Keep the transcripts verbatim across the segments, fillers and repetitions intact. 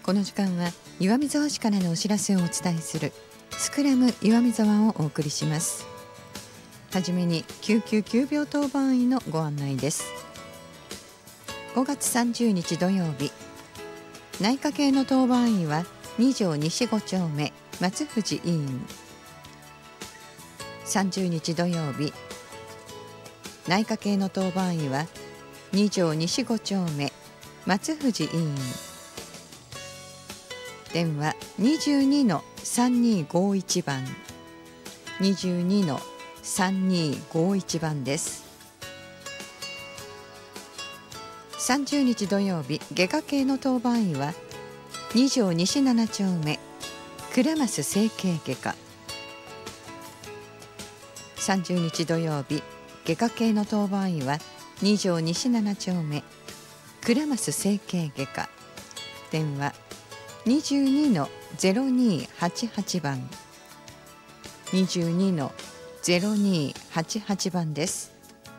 この時間は岩見沢市からのお知らせをお伝えするスクラム岩見沢をお送りします。はじめに救急急病当番員のご案内です。ごがつさんじゅうにち土曜日、内科系の当番員はに条西ご丁目松藤委員。さんじゅうにち土曜日、内科系の当番員はに条西ご丁目松藤委員。電話 にじゅうにのさんにーごーいち 番 にじゅうにのさんにーごーいち 番です。さんじゅうにち土曜日、外科系の当番員はに条西なな丁目倉増整形外科。さんじゅうにち土曜日、外科系の当番員はに条西なな丁目倉増整形外科。電話 にじゅうにのゼロにーはちはち 番 にじゅうにのゼロにーはちはち 番です。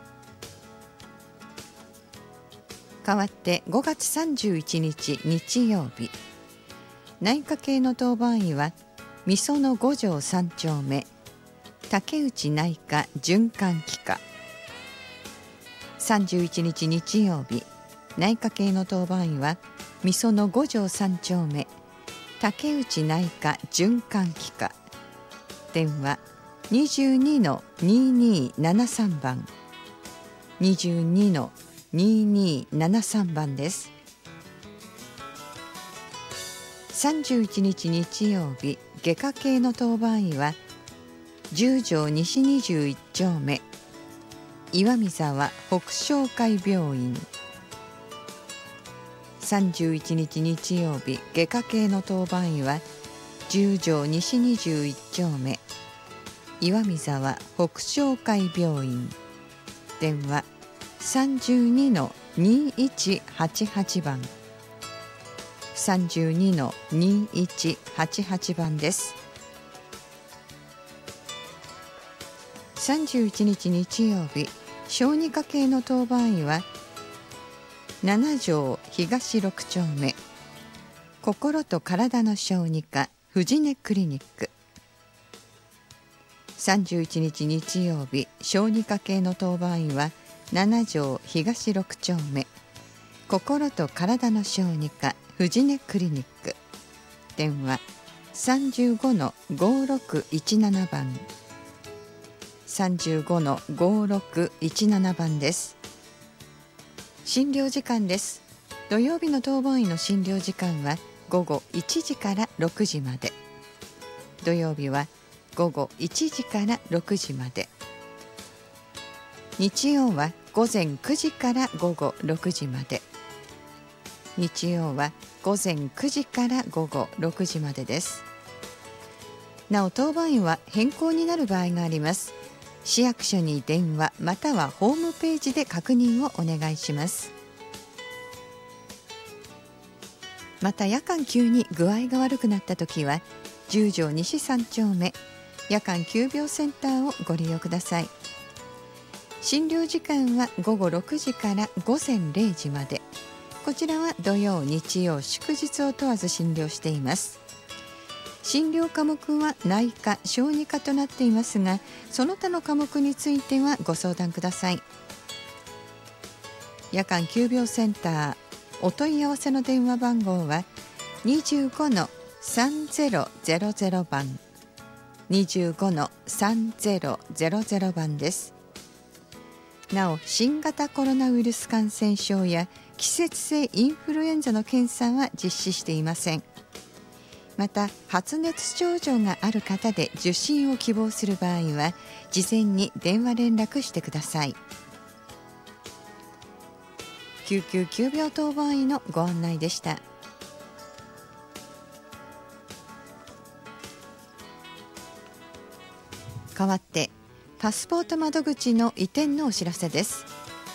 代わってごがつさんじゅういちにち日曜日、内科系の当番員はみそのご条さん丁目竹内内科循環器科。さんじゅういちにち日曜日、内科系の当番員はみそのご条さん丁目竹内内科循環器科。電話 にじゅうにのにーにーななさん 番 にじゅうにのにーにーななさん 番です。さんじゅういちにち日曜日、外科系の当番員はじゅう条西にじゅういち丁目岩見沢北昇会病院。さんじゅういちにち日曜日、外科系の当番員はじゅう条西にじゅういち丁目岩見沢北昇会病院。電話 さんじゅうにのにーいちはちはち 番 さんじゅうにのにーいちはちはち 番です。さんじゅういちにち日曜日、小児科系の当番員はなな条東ろく丁目心と体の小児科藤根クリニック。さんじゅういちにち日曜日、小児科系の当番員はなな条東ろく丁目心と体の小児科藤根クリニック。電話 さんじゅうごのごーろくいちなな 番 さんじゅうごのごーろくいちなな 番です。診療時間です。土曜日の当番員の診療時間はごごいちじからろくじまで。土曜日はごごいちじからろくじまで。日曜はごぜんくじからごごろくじまで。日曜はごぜんくじからごごろくじまでです。なお、当番員は変更になる場合があります。市役所に電話またはホームページで確認をお願いします。また、夜間急に具合が悪くなったときはじゅう条西さん丁目夜間急病センターをご利用ください。診療時間はごごろくじからごぜんれいじまで。こちらは土曜日曜祝日を問わず診療しています。診療科目は内科小児科となっていますが、その他の科目についてはご相談ください。夜間急病センターお問い合わせの電話番号はにじゅうごのさんぜろぜろぜろ 番 にじゅうごのさんぜろぜろぜろ 番です。なお、新型コロナウイルス感染症や季節性インフルエンザの検査は実施していません。また、発熱症状がある方で受診を希望する場合は事前に電話連絡してください。救急急病当番員のご案内でした。代わってパスポート窓口の移転のお知らせです。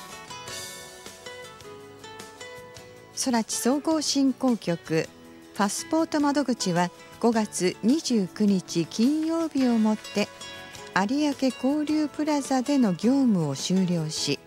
空知総合振興局パスポート窓口はごがつにじゅうくにち金曜日をもって有明交流プラザでの業務を終了し、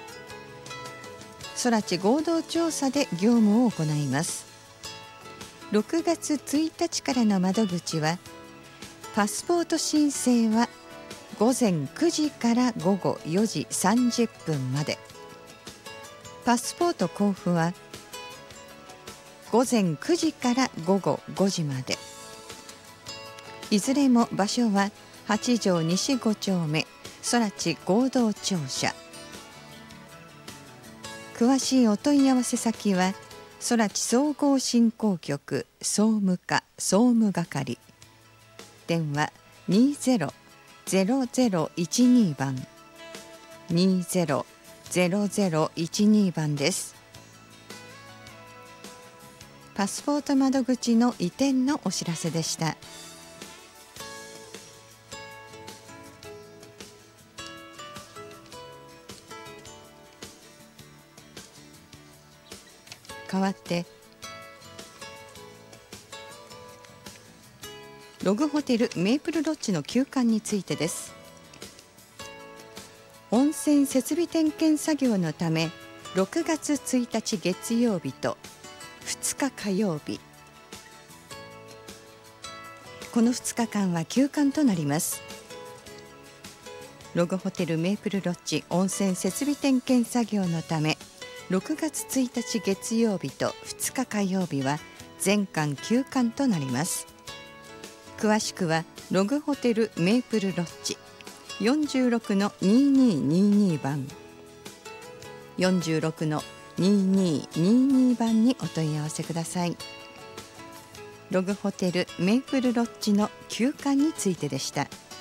空知合同調査で業務を行います。 ろくがつついたちからの窓口は、パスポート申請はごぜんくじからごごよじさんじゅっぷんまで、パスポート交付はごぜんくじからごごごじまで。いずれも場所は八条西ごちょうめ空知合同庁舎。詳しいお問い合わせ先は空知総合振興局総務課総務係、電話にゼロゼロゼロいちにばん、にゼロゼロゼロいちにばんです。パスポート窓口の移転のお知らせでした。代わってログホテルメープルロッジの休館についてです。温泉設備点検作業のためろくがつついたち月曜日とふつか火曜日、このふつかかんは休館となります。ログホテルメープルロッジ温泉設備点検作業のためろくがつついたち月曜日とふつか火曜日は全館休館となります。詳しくはログホテルメープルロッジ よんじゅうろくのにーにーにーにー 番 よんじゅうろくのにーにーにーにー 番にお問い合わせください。ログホテルメープルロッジの休館についてでした。